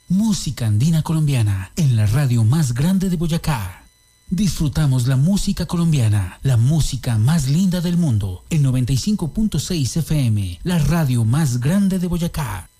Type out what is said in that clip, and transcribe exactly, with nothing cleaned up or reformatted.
Música andina colombiana en la radio más grande de Boyacá. Disfrutamos la música colombiana, la música más linda del mundo, en noventa y cinco punto seis F M, la radio más grande de Boyacá.